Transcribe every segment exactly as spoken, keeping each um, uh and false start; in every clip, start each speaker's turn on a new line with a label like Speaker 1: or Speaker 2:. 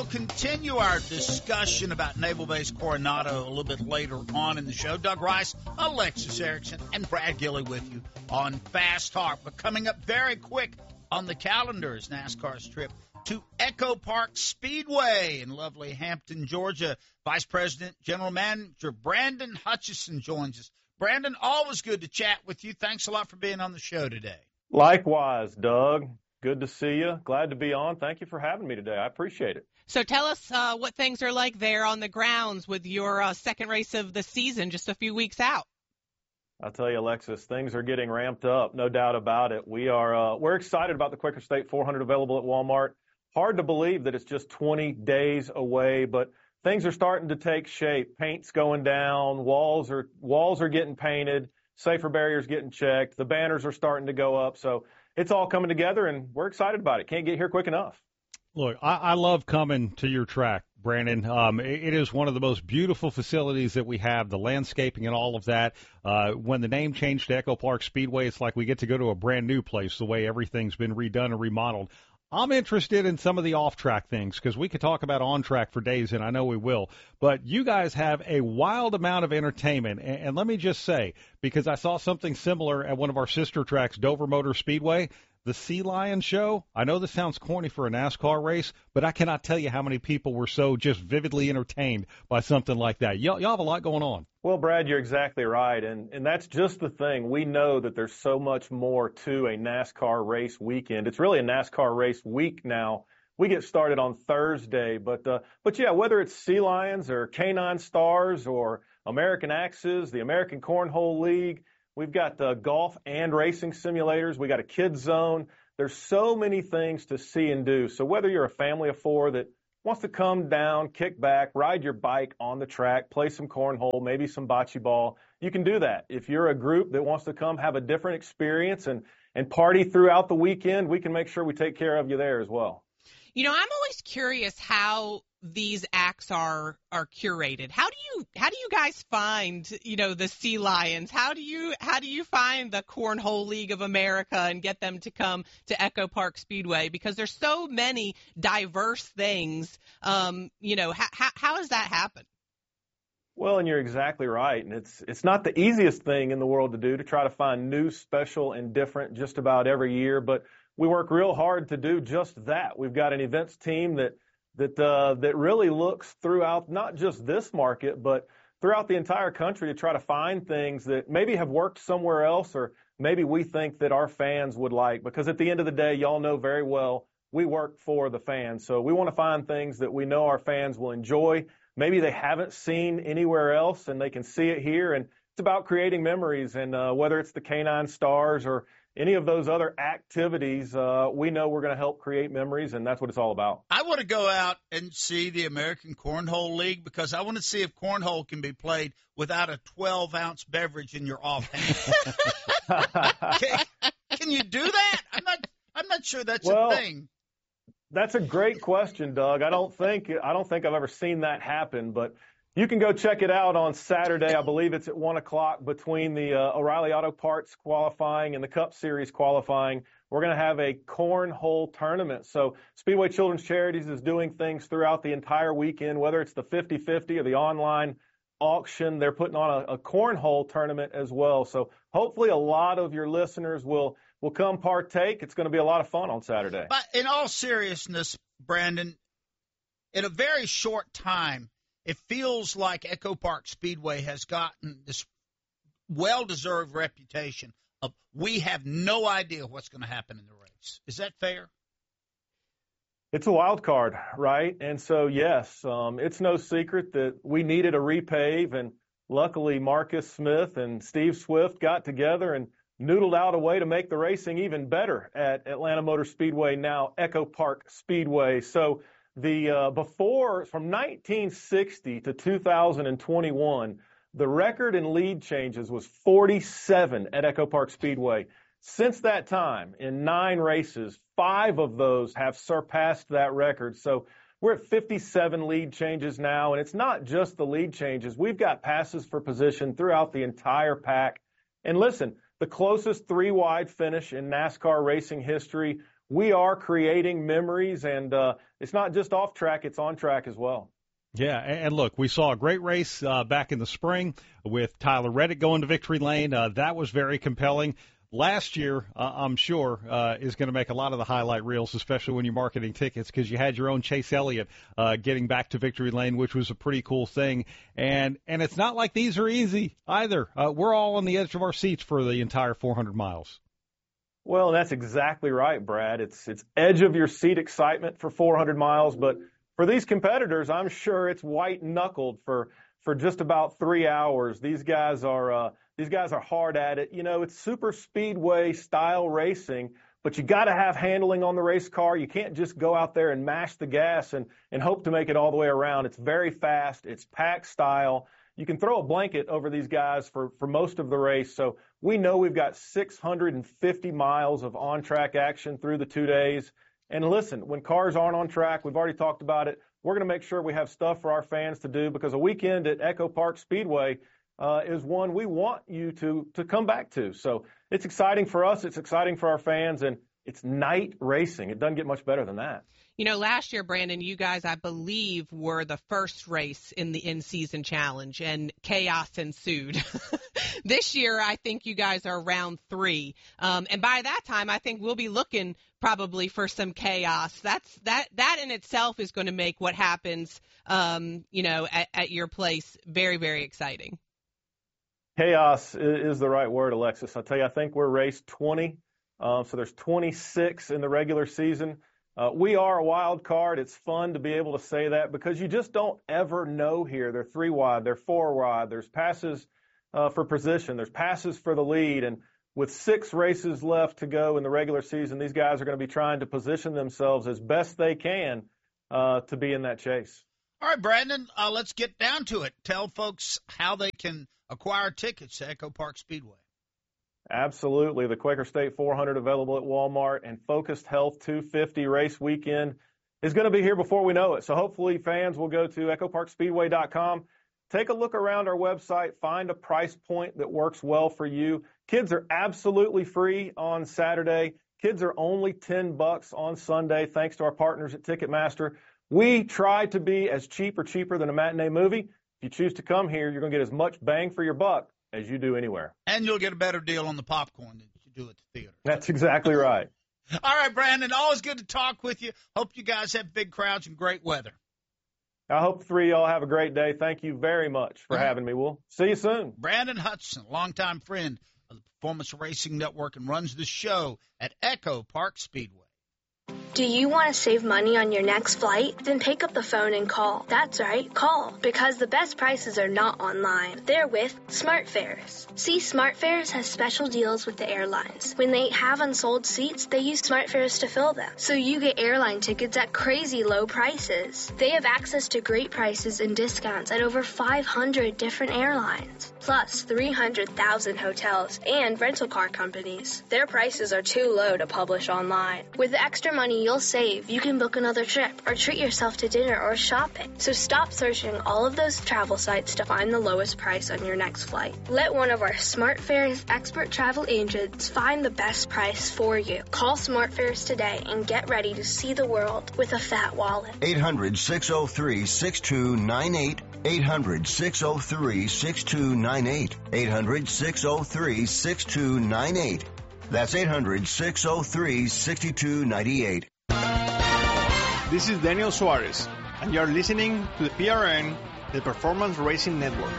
Speaker 1: continue our discussion about Naval Base Coronado a little bit later on in the show. Doug Rice, Alexis Erickson, and Brad Gilley with you on Fast Talk. But coming up very quick on the calendar is NASCAR's trip to Echo Park Speedway in lovely Hampton, Georgia. Vice President, General Manager Brandon Hutchison joins us. Brandon, always good to chat with you. Thanks a lot for being on the show today.
Speaker 2: Likewise, Doug. Good to see you. Glad to be on. Thank you for having me today. I appreciate it.
Speaker 3: So tell us uh, what things are like there on the grounds with your uh, second race of the season just a few weeks out.
Speaker 2: I'll tell you, Alexis, things are getting ramped up, no doubt about it. We are uh, we're excited about the Quaker State four hundred available at Walmart. Hard to believe that it's just twenty days away, but things are starting to take shape. Paint's going down, walls are walls are getting painted, safer barriers getting checked, the banners are starting to go up. So it's all coming together, and we're excited about it. Can't get here quick enough.
Speaker 4: Look, I, I love coming to your track, Brandon. Um, it, it is one of the most beautiful facilities that we have, the landscaping and all of that. Uh, when the name changed to Echo Park Speedway, it's like we get to go to a brand-new place, the way everything's been redone and remodeled. I'm interested in some of the off-track things because we could talk about on-track for days, and I know we will. But you guys have a wild amount of entertainment. And, and let me just say, because I saw something similar at one of our sister tracks, Dover Motor Speedway, the Sea Lion Show. I know this sounds corny for a NASCAR race, but I cannot tell you how many people were so just vividly entertained by something like that. Y'all, y'all have a lot going on.
Speaker 2: Well, Brad, you're exactly right, and, and that's just the thing. We know that there's so much more to a NASCAR race weekend. It's really a NASCAR race week now. We get started on Thursday, but uh, but yeah, whether it's Sea Lions or Canine Stars or American Axes, the American Cornhole League, we've got uh, golf and racing simulators. We got a kids zone. There's so many things to see and do. So whether you're a family of four that wants to come down, kick back, ride your bike on the track, play some cornhole, maybe some bocce ball, you can do that. If you're a group that wants to come have a different experience and, and party throughout the weekend, we can make sure we take care of you there as well.
Speaker 3: You know, I'm always curious how these acts are are curated. How do you how do you guys find, you know, the Sea Lions? How do you how do you find the Cornhole League of America and get them to come to Echo Park Speedway? Because there's so many diverse things. Um, you know, how how, how does that happen?
Speaker 2: Well, and you're exactly right. And it's it's not the easiest thing in the world to do, to try to find new, special, and different just about every year. But we work real hard to do just that. We've got an events team that that uh, that really looks throughout not just this market, but throughout the entire country to try to find things that maybe have worked somewhere else, or maybe we think that our fans would like. Because at the end of the day, y'all know very well, we work for the fans. So we want to find things that we know our fans will enjoy. Maybe they haven't seen anywhere else and they can see it here. And it's about creating memories. And uh, whether it's the Canine Stars or any of those other activities, uh, we know we're going to help create memories, and that's what it's all about.
Speaker 1: I want to go out and see the American Cornhole League because I want to see if cornhole can be played without a twelve-ounce beverage in your offhand. can, can you do that? I'm not. I'm not sure that's
Speaker 2: well,
Speaker 1: a thing.
Speaker 2: That's a great question, Doug. I don't think I don't think I've ever seen that happen, but you can go check it out on Saturday. I believe it's at one o'clock between the uh, O'Reilly Auto Parts qualifying and the Cup Series qualifying. We're going to have a cornhole tournament. So Speedway Children's Charities is doing things throughout the entire weekend, whether it's the fifty fifty or the online auction. They're putting on a, a cornhole tournament as well. So hopefully a lot of your listeners will, will come partake. It's going to be a lot of fun on Saturday.
Speaker 1: But in all seriousness, Brandon, in a very short time, it feels like Echo Park Speedway has gotten this well-deserved reputation of we have no idea what's going to happen in the race. Is that fair?
Speaker 2: It's a wild card, right? And so, yes, um, it's no secret that we needed a repave, and luckily Marcus Smith and Steve Swift got together and noodled out a way to make the racing even better at Atlanta Motor Speedway, now Echo Park Speedway. So the uh, before, from nineteen sixty to two thousand twenty-one, the record in lead changes was forty-seven at Echo Park Speedway. Since that time, in nine races, five of those have surpassed that record. So we're at fifty-seven lead changes now, and it's not just the lead changes. We've got passes for position throughout the entire pack. And listen, the closest three-wide finish in NASCAR racing history we are creating memories, and uh, it's not just off track, it's on track as well.
Speaker 4: Yeah, and look, we saw a great race uh, back in the spring with Tyler Reddick going to victory lane. Uh, that was very compelling. Last year, uh, I'm sure, uh, is going to make a lot of the highlight reels, especially when you're marketing tickets, because you had your own Chase Elliott uh, getting back to victory lane, which was a pretty cool thing. And and it's not like these are easy either. Uh, we're all on the edge of our seats for the entire four hundred miles.
Speaker 2: Well, that's exactly right, Brad. It's it's edge of your seat excitement for four hundred miles, but for these competitors, I'm sure it's white knuckled for for just about three hours. These guys are uh, these guys are hard at it. You know, it's super speedway style racing, but you got to have handling on the race car. You can't just go out there and mash the gas and and hope to make it all the way around. It's very fast. It's pack style. You can throw a blanket over these guys for, for most of the race. So we know we've got six hundred fifty miles of on-track action through the two days. And listen, when cars aren't on track, we've already talked about it, we're going to make sure we have stuff for our fans to do, because a weekend at Echo Park Speedway uh, is one we want you to, to come back to. So it's exciting for us. It's exciting for our fans. And it's night racing. It doesn't get much better than that.
Speaker 3: You know, last year, Brandon, you guys, I believe, were the first race in the in-season challenge, and chaos ensued. This year, I think you guys are round three. Um, and by that time, I think we'll be looking probably for some chaos. That's that that in itself is going to make what happens, um, you know, at, at your place very, very exciting.
Speaker 2: Chaos is the right word, Alexis. I'll tell you, I think we're race twenty. Uh, so there's twenty-six in the regular season. Uh, we are a wild card. It's fun to be able to say that, because you just don't ever know here. They're three wide, they're four wide, there's passes uh, for position, there's passes for the lead. And with six races left to go in the regular season, these guys are going to be trying to position themselves as best they can uh, to be in that chase.
Speaker 1: All right, Brandon, uh, let's get down to it. Tell folks how they can acquire tickets to Echo Park Speedway.
Speaker 2: Absolutely. The Quaker State four hundred available at Walmart, and Focused Health two fifty race weekend is going to be here before we know it. So hopefully fans will go to echo park speedway dot com, take a look around our website, find a price point that works well for you. Kids are absolutely free on Saturday. Kids are only ten bucks on Sunday, thanks to our partners at Ticketmaster. We try to be as cheap or cheaper than a matinee movie. If you choose to come here, you're going to get as much bang for your buck as you do anywhere.
Speaker 1: And you'll get a better deal on the popcorn than you do at the theater.
Speaker 2: That's exactly right.
Speaker 1: All right, Brandon, always good to talk with you. Hope you guys have big crowds and great weather.
Speaker 2: I hope the three of y'all have a great day. Thank you very much for having me. We'll see you soon.
Speaker 1: Brandon Hudson, longtime friend of the Performance Racing Network, and runs the show at Echo Park Speedway.
Speaker 5: Do you want to save money on your next flight? Then pick up the phone and call. That's right, call. Because the best prices are not online. They're with SmartFares. See, SmartFares has special deals with the airlines. When they have unsold seats, they use SmartFares to fill them. So you get airline tickets at crazy low prices. They have access to great prices and discounts at over five hundred different airlines. Plus three hundred thousand hotels and rental car companies. Their prices are too low to publish online. With the extra money you'll save, you can book another trip or treat yourself to dinner or shopping. So stop searching all of those travel sites to find the lowest price on your next flight. Let one of our SmartFares expert travel agents find the best price for you. Call SmartFares today and get ready to see the world with a fat wallet.
Speaker 6: eight hundred, six oh three, six two nine eight. eight hundred, six oh three, six two nine eight. eight hundred, six oh three, six two nine eight. That's eight hundred, six oh three, six two nine eight.
Speaker 7: This is Daniel Suarez, and you're listening to the P R N, the Performance Racing Network.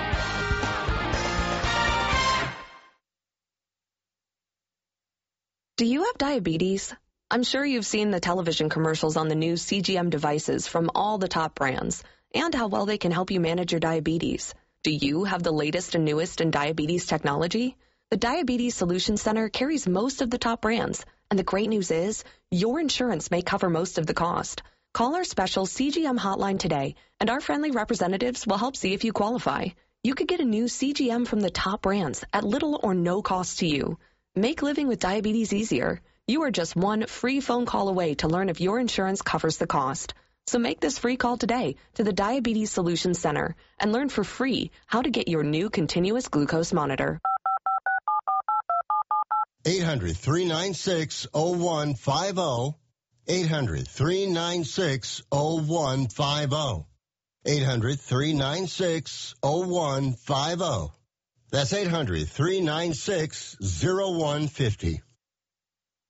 Speaker 8: Do you have diabetes? I'm sure you've seen the television commercials on the new C G M devices from all the top brands and how well they can help you manage your diabetes. Do you have the latest and newest in diabetes technology? The Diabetes Solutions Center carries most of the top brands, and the great news is your insurance may cover most of the cost. Call our special C G M hotline today, and our friendly representatives will help see if you qualify. You could get a new C G M from the top brands at little or no cost to you. Make living with diabetes easier. You are just one free phone call away to learn if your insurance covers the cost. So make this free call today to the Diabetes Solutions Center and learn for free how to get your new continuous glucose monitor.
Speaker 6: eight hundred, three nine six, oh one five oh. eight hundred, three nine six, oh one five oh. eight hundred, three nine six, oh one five oh. That's eight hundred, three nine six, oh one five oh.